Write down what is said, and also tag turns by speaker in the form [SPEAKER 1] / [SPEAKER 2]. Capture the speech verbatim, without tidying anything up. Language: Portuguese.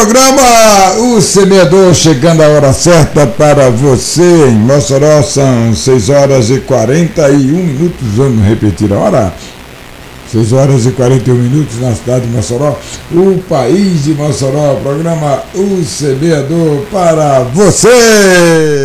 [SPEAKER 1] programa O Semeador, chegando a hora certa para você. Em Mossoró são seis horas e quarenta e um minutos. Vamos repetir a hora? seis horas e quarenta e um minutos na cidade de Mossoró. O país de Mossoró, programa O Semeador para você.